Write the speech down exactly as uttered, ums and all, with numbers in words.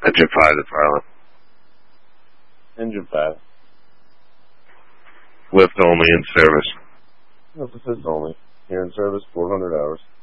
Engine five, the pilot. Engine five. Lift only in service. No, it says only. Here in service, four hundred hours.